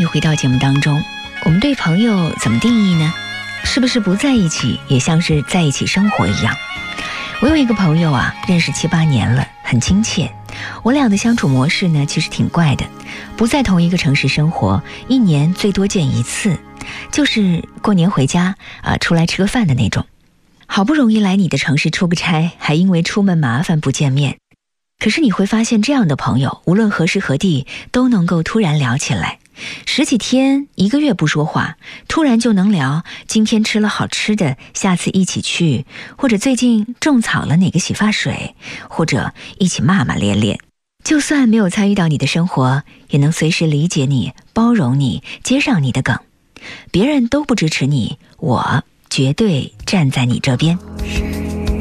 回到节目当中，我们对朋友怎么定义呢？是不是不在一起也像是在一起生活一样？我有一个朋友啊，认识7、8年了，很亲切。我俩的相处模式呢，其实挺怪的，不在同一个城市生活，1年最多见1次，就是过年回家出来吃个饭的那种。好不容易来你的城市出个差，还因为出门麻烦不见面。可是你会发现，这样的朋友无论何时何地都能够突然聊起来，10几天、1个月不说话，突然就能聊今天吃了好吃的，下次一起去，或者最近种草了哪个洗发水，或者一起骂骂咧咧。就算没有参与到你的生活，也能随时理解你、包容你、接上你的梗。别人都不支持你，我绝对站在你这边。